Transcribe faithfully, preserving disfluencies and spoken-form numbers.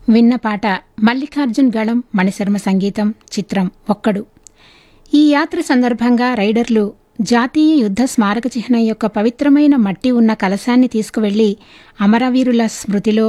విన్న పాట మల్లికార్జున్ గళం, మణిశర్మ సంగీతం, చిత్రం ఒక్కడు. ఈ యాత్ర సందర్భంగా రైడర్లు జాతీయ యుద్ధ స్మారక చిహ్నం యొక్క పవిత్రమైన మట్టి ఉన్న కలశాన్ని తీసుకువెళ్లి అమరవీరుల స్మృతిలో